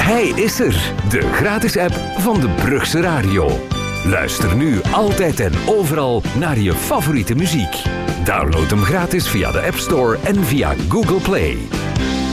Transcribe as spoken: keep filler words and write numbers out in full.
Hij is er, de gratis app van de Brugse Radio. Luister nu altijd en overal naar je favoriete muziek. Download hem gratis via de App Store en via Google Play.